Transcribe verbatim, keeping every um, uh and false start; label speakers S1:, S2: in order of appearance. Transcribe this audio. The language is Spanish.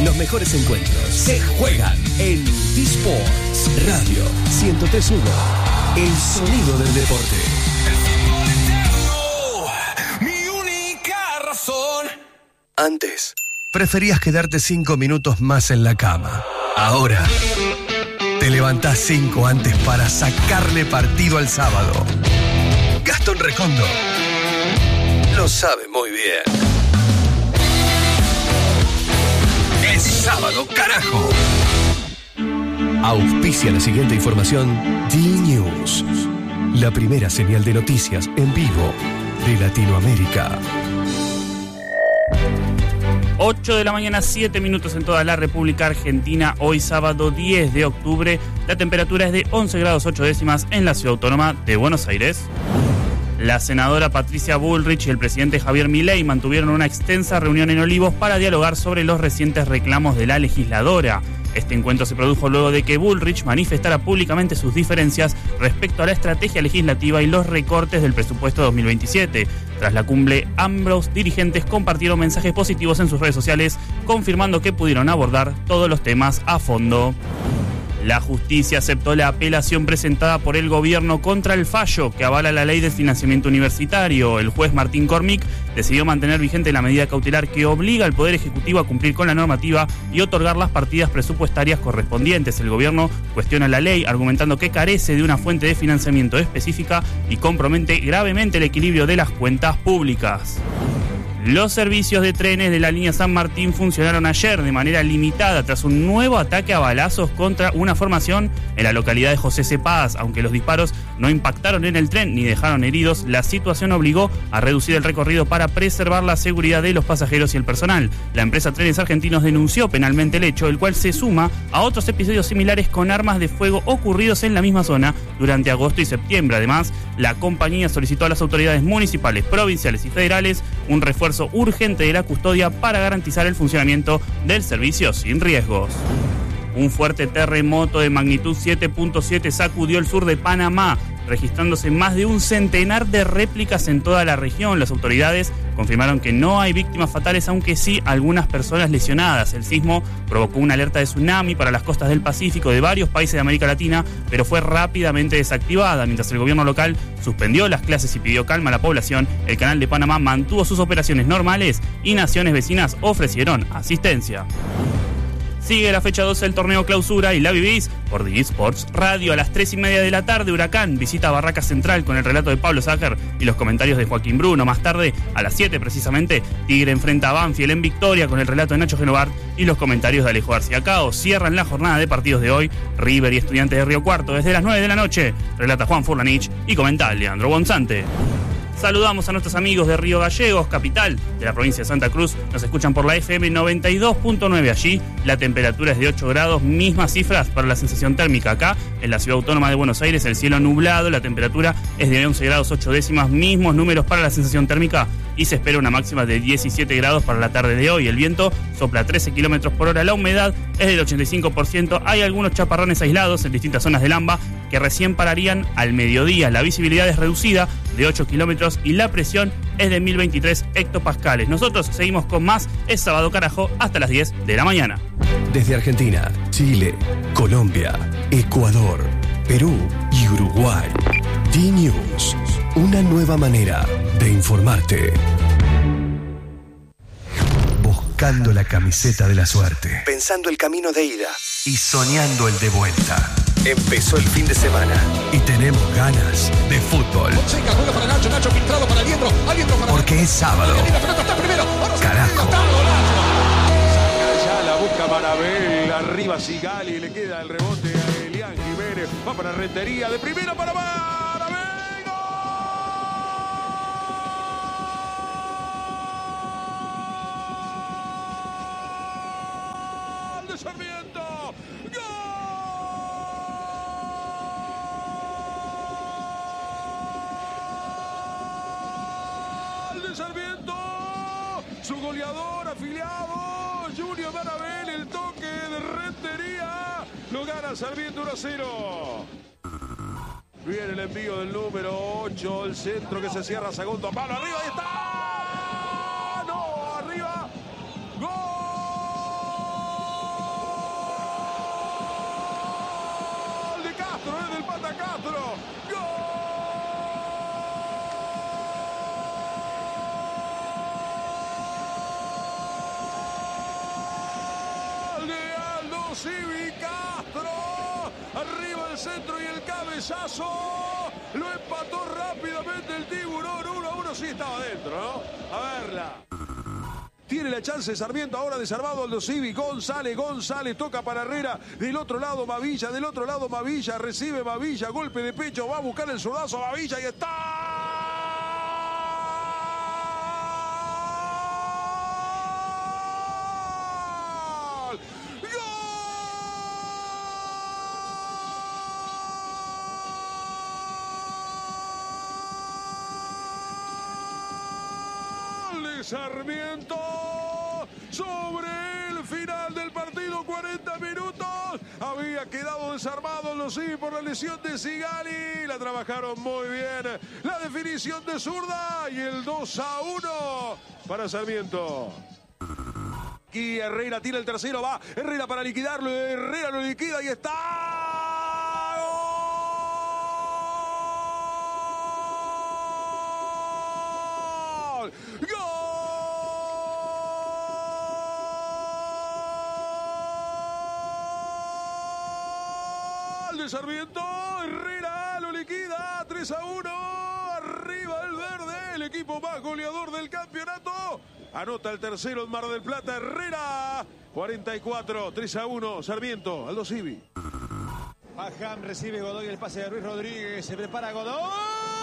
S1: Los mejores encuentros se juegan en T-Sports Radio ciento tres punto uno. El sonido del deporte. Mi única razón. Antes, preferías quedarte cinco minutos más en la cama. Ahora, te levantás cinco antes para sacarle partido al sábado. Gastón Recondo lo sabe muy bien. Es sábado, carajo. Auspicia la siguiente información D-News, la primera señal de noticias en vivo de Latinoamérica.
S2: ocho de la mañana, siete minutos en toda la República Argentina. Hoy sábado diez de octubre. La temperatura es de once grados ocho décimas en la Ciudad Autónoma de Buenos Aires. La senadora Patricia Bullrich y el presidente Javier Milei mantuvieron una extensa reunión en Olivos para dialogar sobre los recientes reclamos de la legisladora. Este encuentro se produjo luego de que Bullrich manifestara públicamente sus diferencias respecto a la estrategia legislativa y los recortes del presupuesto dos mil veintisiete. Tras la cumbre, ambos dirigentes compartieron mensajes positivos en sus redes sociales, confirmando que pudieron abordar todos los temas a fondo. La justicia aceptó la apelación presentada por el gobierno contra el fallo que avala la ley del financiamiento universitario. El juez Martín Cormick decidió mantener vigente la medida cautelar que obliga al Poder Ejecutivo a cumplir con la normativa y otorgar las partidas presupuestarias correspondientes. El gobierno cuestiona la ley, argumentando que carece de una fuente de financiamiento específica y compromete gravemente el equilibrio de las cuentas públicas. Los servicios de trenes de la línea San Martín funcionaron ayer de manera limitada tras un nuevo ataque a balazos contra una formación en la localidad de José C. Paz. Aunque los disparos no impactaron en el tren ni dejaron heridos, la situación obligó a reducir el recorrido para preservar la seguridad de los pasajeros y el personal. La empresa Trenes Argentinos denunció penalmente el hecho, el cual se suma a otros episodios similares con armas de fuego ocurridos en la misma zona durante agosto y septiembre. Además, la compañía solicitó a las autoridades municipales, provinciales y federales un refuerzo urgente de la custodia para garantizar el funcionamiento del servicio sin riesgos. Un fuerte terremoto de magnitud siete punto siete sacudió el sur de Panamá, registrándose más de un centenar de réplicas en toda la región. Las autoridades confirmaron que no hay víctimas fatales, aunque sí algunas personas lesionadas. El sismo provocó una alerta de tsunami para las costas del Pacífico de varios países de América Latina, pero fue rápidamente desactivada. Mientras el gobierno local suspendió las clases y pidió calma a la población, el Canal de Panamá mantuvo sus operaciones normales y naciones vecinas ofrecieron asistencia. Sigue la fecha doce del torneo Clausura y la vivís por D J Sports Radio a las tres y media de la tarde. Huracán visita Barraca Central con el relato de Pablo Sácer y los comentarios de Joaquín Bruno. Más tarde, a las siete precisamente, Tigre enfrenta a Banfield en Victoria con el relato de Nacho Genovart y los comentarios de Alejo García Cao. Cierran la jornada de partidos de hoy River y Estudiantes de Río Cuarto desde las nueve de la noche. Relata Juan Furlanich y comenta Leandro Bonzante. Saludamos a nuestros amigos de Río Gallegos, capital de la provincia de Santa Cruz. Nos escuchan por la F M noventa y dos punto nueve allí. La temperatura es de ocho grados, mismas cifras para la sensación térmica. Acá, en la Ciudad Autónoma de Buenos Aires, el cielo nublado, la temperatura es de once grados ocho décimas, mismos números para la sensación térmica y se espera una máxima de diecisiete grados para la tarde de hoy. El viento sopla a trece kilómetros por hora, la humedad es del ochenta y cinco por ciento. Hay algunos chaparrones aislados en distintas zonas del AMBA que recién pararían al mediodía. La visibilidad es reducida de ocho kilómetros y la presión es de mil veintitrés hectopascales. Nosotros seguimos con más. Es sábado, carajo, hasta las diez de la mañana.
S1: Desde Argentina, Chile, Colombia, Ecuador, Perú y Uruguay. D-News, una nueva manera de informarte. Buscando la camiseta de la suerte. Pensando el camino de ida. Y soñando el de vuelta. Empezó el fin de semana y tenemos ganas de fútbol.
S3: Fonseca juega para Nacho, Nacho filtrado para Aliendro, Aliendro para
S1: Porque es sábado.
S3: La pelota está primero.
S1: Carajo.
S4: Ya la busca Marabel, arriba Sigali, le queda el rebote a Elian Jiménez, va para Rentería, de primera para Marabel. ¡Gol de Sarmiento! Sarmiento, su goleador afiliado, Junior Marabel, el toque de Rentería, lo gana Sarmiento uno a cero. Viene el envío del número ocho, el centro que se cierra, segundo palo, arriba, ahí está. No, arriba, gol. Aldo Civi, Castro, arriba el centro y el cabezazo, lo empató rápidamente el Tiburón, uno a uno, sí estaba adentro, ¿no? A verla. Tiene la chance Sarmiento, ahora desarmado Aldo Civi, González, González toca para Herrera, del otro lado Mavilla, del otro lado Mavilla, recibe Mavilla, golpe de pecho, va a buscar el zurdazo Mavilla y está. Sarmiento sobre el final del partido, cuarenta minutos. Había quedado desarmado los sí por la lesión de Sigali. La trabajaron muy bien. La definición de zurda y el dos a uno para Sarmiento. Y Herrera tira el tercero, va Herrera para liquidarlo. Herrera lo liquida y está. Sarmiento, Herrera lo liquida, tres a uno, arriba el verde, el equipo más goleador del campeonato, anota el tercero en Mar del Plata, Herrera, cuarenta y cuatro, tres a uno, Sarmiento, Aldo Civi.
S5: Pajam recibe Godoy el pase de Ruiz Rodríguez, se prepara Godoy.